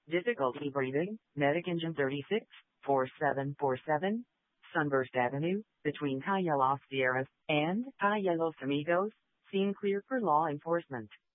Difficulty breathing, Medic Engine 36, 4747, Sunburst Avenue, between Calle Los Sierras and Calle Los Amigos, seen clear for law enforcement.